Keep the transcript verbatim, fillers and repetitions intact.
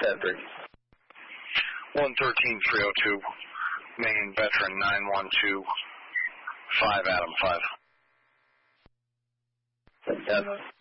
ten three. one thirteen three oh two, Maine veteran nine one two five Adam five. Ten.